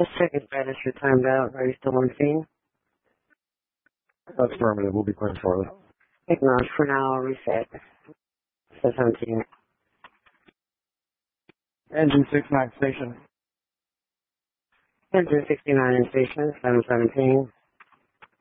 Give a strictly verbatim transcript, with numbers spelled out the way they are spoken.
Just checking status. You're timed out. Are you still on scene? That's affirmative. We'll be clear shortly. Acknowledge for now. Reset. seventeen. Engine six nine station. Engine sixty-nine in station. seven seventeen.